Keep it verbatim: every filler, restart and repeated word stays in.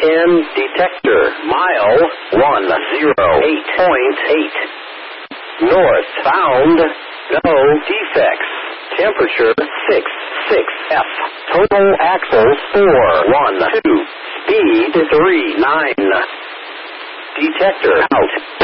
ten detector. Mile one oh eight point eight. North bound. No defects. Temperature six six F. Total axles four one two. Speed three nine. Detector out.